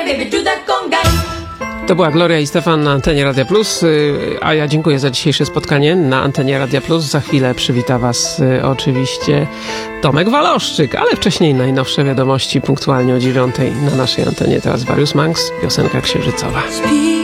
To była Gloria i Stefan na antenie Radia Plus, a ja dziękuję za dzisiejsze spotkanie na antenie Radia Plus. Za chwilę przywita Was oczywiście Tomek Waloszczyk, ale wcześniej najnowsze wiadomości punktualnie o 9:00 na naszej antenie. Teraz Various Monks, piosenka księżycowa.